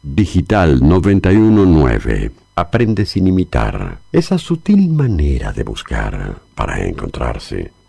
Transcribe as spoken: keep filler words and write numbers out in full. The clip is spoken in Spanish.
Digital noventa y uno nueve. Aprende sin imitar. Esa sutil manera de buscar para encontrarse.